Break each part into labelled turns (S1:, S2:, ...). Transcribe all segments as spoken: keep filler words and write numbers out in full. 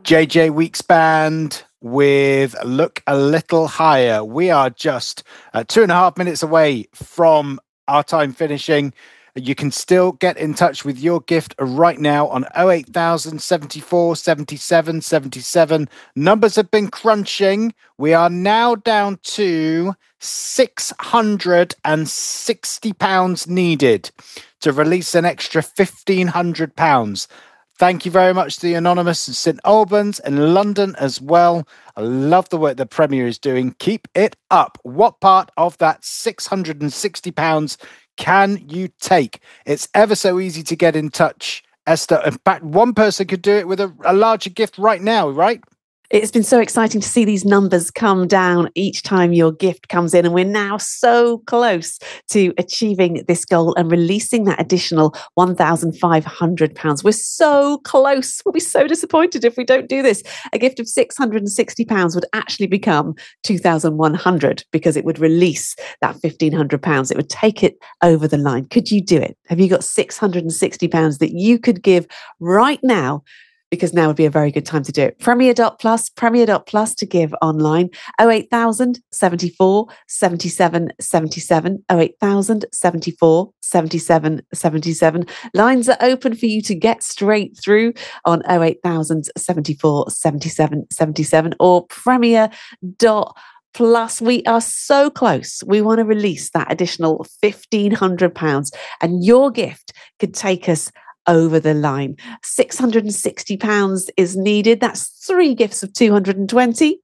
S1: J J Weeks Band with Look a Little Higher. We are just uh, two and a half minutes away from our time finishing. You can still get in touch with your gift right now on oh eight thousand seventy-four seventy-seven seventy-seven. Numbers have been crunching. We are now down to six hundred sixty pounds needed to release an extra fifteen hundred pounds. Thank you very much to the Anonymous in St Albans and London as well. I love the work the Premier is doing. Keep it up. What part of that six hundred sixty pounds can you take? It's ever so easy to get in touch, Esther. In fact, one person could do it with a, a larger gift right now, right?
S2: It's been so exciting to see these numbers come down each time your gift comes in. And we're now so close to achieving this goal and releasing that additional one thousand five hundred pounds. We're so close. We'll be so disappointed if we don't do this. A gift of six hundred sixty pounds would actually become two thousand one hundred pounds because it would release that fifteen hundred pounds. It would take it over the line. Could you do it? Have you got six hundred sixty pounds that you could give right now? Because now would be a very good time to do it. Premier dot plus, Premier dot plus to give online. oh eight thousand seventy-four seventy-seven seventy-seven, oh eight thousand seventy-four seventy-seven seventy-seven. Lines are open for you to get straight through on oh eight thousand seventy-four seventy-seven seventy-seven or Premier dot plus. We are so close. We want to release that additional fifteen hundred pounds and your gift could take us over the line. six hundred sixty pounds is needed. That's three gifts of two hundred twenty,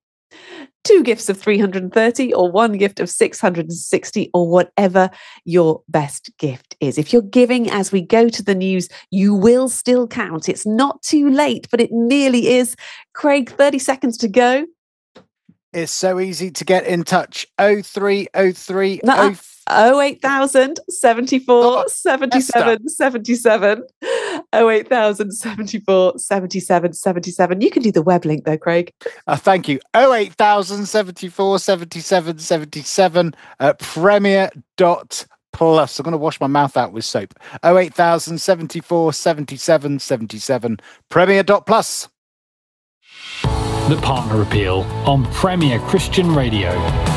S2: two gifts of three hundred thirty, or one gift of six hundred sixty, or whatever your best gift is. If you're giving as we go to the news, you will still count. It's not too late, but it nearly is. Craig, thirty seconds to go.
S1: It's so easy to get in touch. oh three oh three
S2: No, oh eight thousand seventy-four seventy-seven seventy-seven. oh eight thousand seventy-four seventy-seven seventy-seven. You can do the web link though, Craig.
S1: Uh, thank you. oh eight thousand seventy-four seventy-seven seventy-seven at Premier dot plus. I'm going to wash my mouth out with soap. oh eight thousand seventy-four seventy-seven seventy-seven. Premier dot plus.
S3: The Partner Appeal on Premier Christian Radio.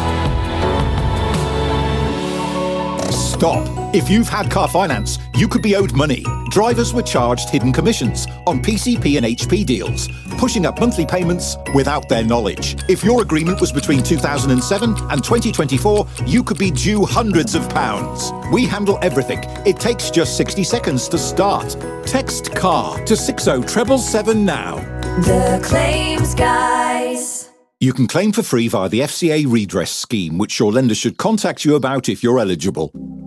S4: Stop. If you've had car finance, you could be owed money. Drivers were charged hidden commissions on P C P and H P deals, pushing up monthly payments without their knowledge. If your agreement was between two thousand seven and twenty twenty-four, you could be due hundreds of pounds. We handle everything. It takes just sixty seconds to start. Text CAR to six oh seven seven now.
S5: The Claims Guys.
S4: You can claim for free via the F C A redress scheme, which your lender should contact you about if you're eligible.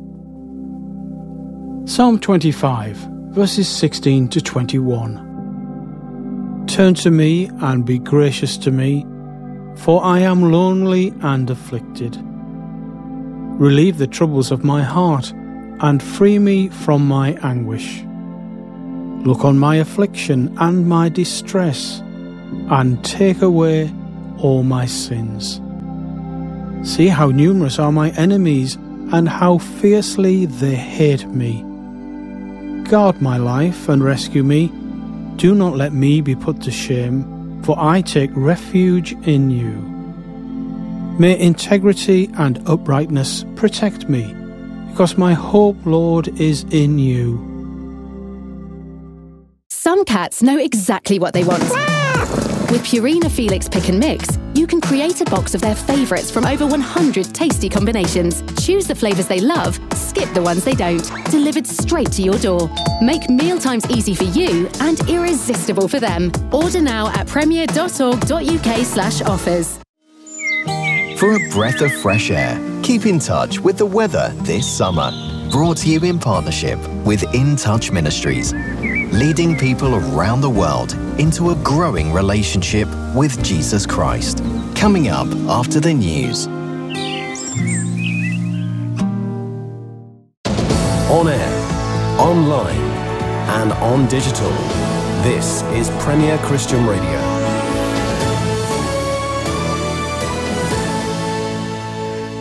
S6: Psalm twenty-five, verses sixteen to twenty-one. Turn to me and be gracious to me, for I am lonely and afflicted. Relieve the troubles of my heart and free me from my anguish. Look on my affliction and my distress, and take away all my sins. See how numerous are my enemies, and how fiercely they hate me. Guard my life and rescue me. Do not let me be put to shame, for I take refuge in you. May integrity and uprightness protect me, because my hope, Lord, is in you.
S7: Some cats know exactly what they want. With Purina Felix Pick and Mix, you can create a box of their favourites from over one hundred tasty combinations. Choose the flavours they love, skip the ones they don't. Delivered straight to your door. Make mealtimes easy for you and irresistible for them. Order now at premier dot org dot uk slash offers.
S8: For a breath of fresh air, keep in touch with the weather this summer. Brought to you in partnership with In Touch Ministries, leading people around the world into a growing relationship with Jesus Christ. Coming up after the news.
S9: On air, online, and on digital. This is Premier Christian Radio.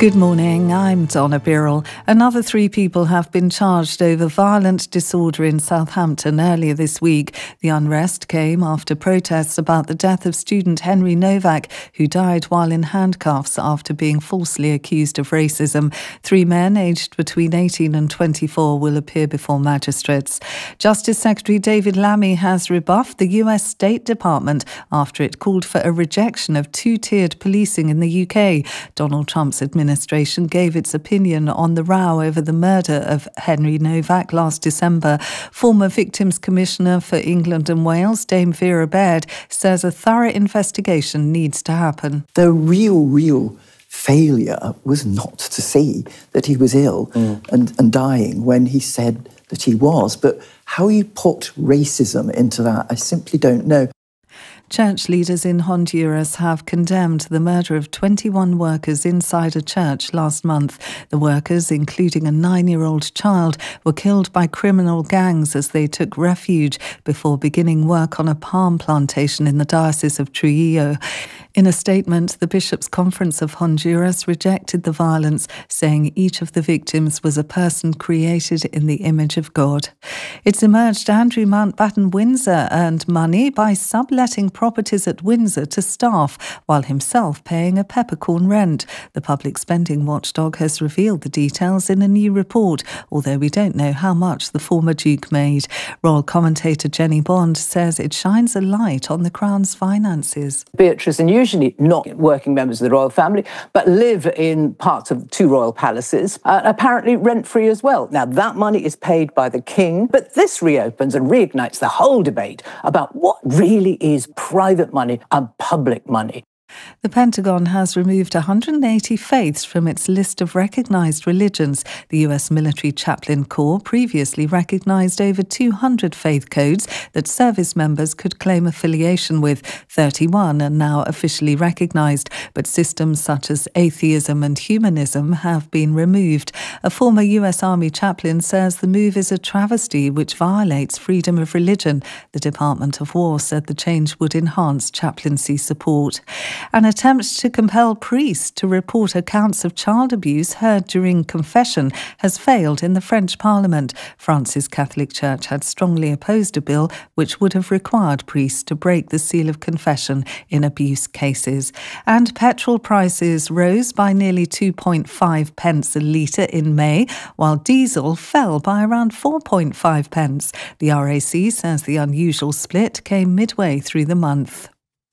S10: Good morning, I'm Donna Birrell. Another three people have been charged over violent disorder in Southampton earlier this week. The unrest came after protests about the death of student Henry Novak, who died while in handcuffs after being falsely accused of racism. Three men aged between eighteen and twenty-four will appear before magistrates. Justice Secretary David Lammy has rebuffed the U S State Department after it called for a rejection of two-tiered policing in the U K. Donald Trump's administration administration gave its opinion on the row over the murder of Henry Novak last December. Former Victims Commissioner for England and Wales, Dame Vera Baird, says a thorough investigation needs to happen.
S11: The real, real failure was not to see that he was ill mm. and, and dying when he said that he was. But how you put racism into that, I simply don't know.
S10: Church leaders in Honduras have condemned the murder of twenty-one workers inside a church last month. The workers, including a nine-year-old child, were killed by criminal gangs as they took refuge before beginning work on a palm plantation in the Diocese of Trujillo. In a statement, the Bishops' Conference of Honduras rejected the violence, saying each of the victims was a person created in the image of God. It's emerged Andrew Mountbatten Windsor earned money by subletting properties at Windsor to staff, while himself paying a peppercorn rent. The public spending watchdog has revealed the details in a new report, although we don't know how much the former Duke made. Royal commentator Jenny Bond says it shines a light on the Crown's finances.
S12: Beatrice and usually not working members of the royal family, but live in parts of two royal palaces, uh, apparently rent-free as well. Now, that money is paid by the king, but this reopens and reignites the whole debate about what really is private money and public money.
S10: The Pentagon has removed one hundred eighty faiths from its list of recognised religions. The U S Military Chaplain Corps previously recognised over two hundred faith codes that service members could claim affiliation with. thirty-one are now officially recognised, but systems such as atheism and humanism have been removed. A former U S Army chaplain says the move is a travesty which violates freedom of religion. The Department of War said the change would enhance chaplaincy support. An attempt to compel priests to report accounts of child abuse heard during confession has failed in the French Parliament. France's Catholic Church had strongly opposed a bill which would have required priests to break the seal of confession in abuse cases. And petrol prices rose by nearly two point five pence a litre in May, while diesel fell by around four point five pence. The R A C says the unusual split came midway through the month.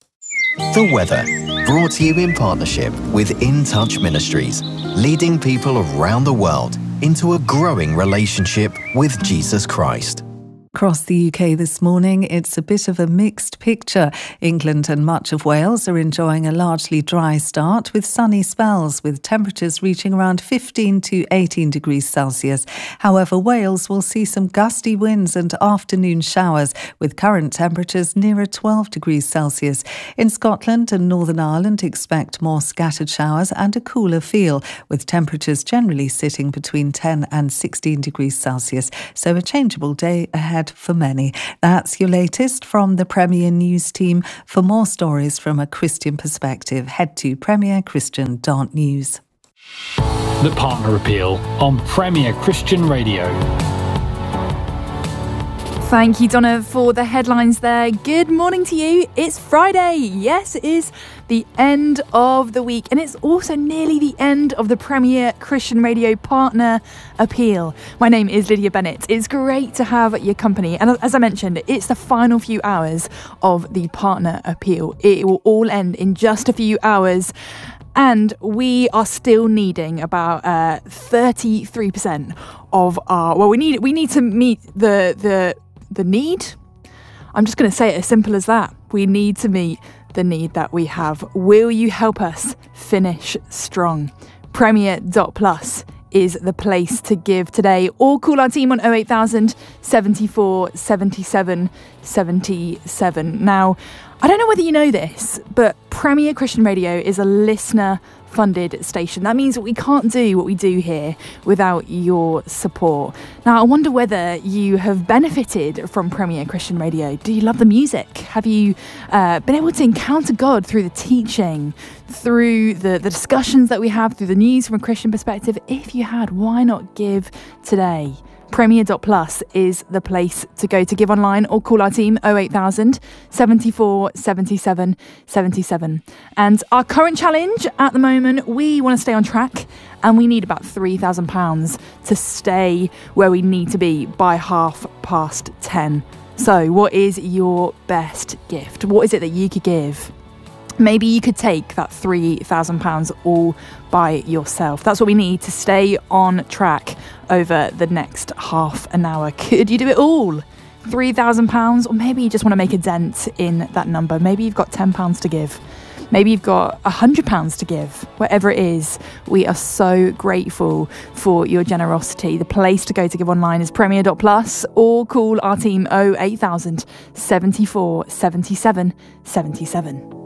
S8: The weather, brought to you in partnership with In Touch Ministries, leading people around the world into a growing relationship with Jesus Christ.
S10: Across the U K this morning, it's a bit of a mixed picture. England and much of Wales are enjoying a largely dry start with sunny spells, with temperatures reaching around fifteen to eighteen degrees Celsius. However, Wales will see some gusty winds and afternoon showers, with current temperatures nearer twelve degrees Celsius. In Scotland and Northern Ireland, expect more scattered showers and a cooler feel, with temperatures generally sitting between ten and sixteen degrees Celsius. So a changeable day ahead for many. That's your latest from the Premier News team. For more stories from a Christian perspective, head to premier christian dot news.
S3: The Partner Appeal on Premier Christian Radio.
S13: Thank you, Donna, for the headlines there. Good morning to you. It's Friday. Yes, it is the end of the week, and it's also nearly the end of the Premier Christian Radio Partner Appeal. My name is Lydia Bennett. It's great to have your company, and as I mentioned, it's the final few hours of the Partner Appeal. It will all end in just a few hours. And we are still needing about uh, thirty-three percent of our. Well, we need we need to meet the the the need. I'm just going to say it as simple as that. We need to meet the need that we have. Will you help us finish strong? Premier dot plus is the place to give today, or call our team on oh eight thousand, seventy-four, seventy-seven, seventy-seven. Now, I don't know whether you know this, but Premier Christian Radio is a listener funded station. That means that we can't do what we do here without your support. Now, I wonder whether you have benefited from Premier Christian Radio. Do you love the music? Have you uh, been able to encounter God through the teaching, through the, the discussions that we have, through the news from a Christian perspective? If you had, why not give today? Premier dot plus is the place to go to give online, or call our team oh eight thousand, seventy-four, seventy-seven, seventy-seven. And our current challenge at the moment, we want to stay on track, and we need about three thousand pounds to stay where we need to be by half past ten. So what is your best gift? What is it that you could give? Maybe you could take that three thousand pounds all by yourself. That's what we need to stay on track over the next half an hour. Could you do it all? three thousand pounds? Or maybe you just want to make a dent in that number. Maybe you've got ten pounds to give. Maybe you've got one hundred pounds to give. Whatever it is, we are so grateful for your generosity. The place to go to give online is Premier dot plus, or call our team oh eight thousand, seventy-four, seventy-seven, seventy-seven.